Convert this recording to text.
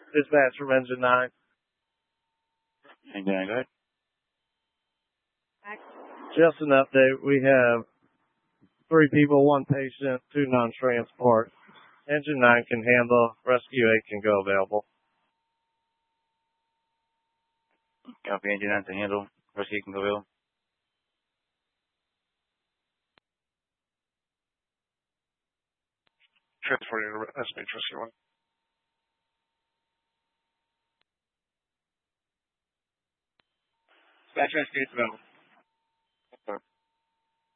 Dispatch from Engine 9. Engine 9, go ahead. Just an update. We have 3 people, 1 patient, 2 non-transport. Engine 9 can handle. Rescue 8 can go available. Copy, Engine 9 to handle. Rescue 8 can go available. Transporting to SMH Rescue 1. Dispatch Rescue 8 available.